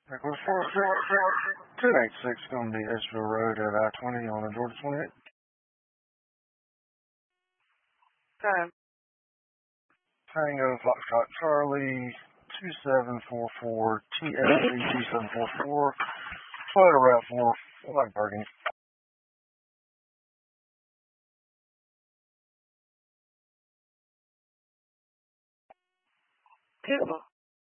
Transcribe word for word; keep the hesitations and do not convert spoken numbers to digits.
Echo four four four two eight six going to be Edgeville Road at I twenty on the Georgia twenty-eight. Time. Tango Foxtrot Charlie two seven four four T S C two seven four four. Toyota Route four. I like parking. Beautiful.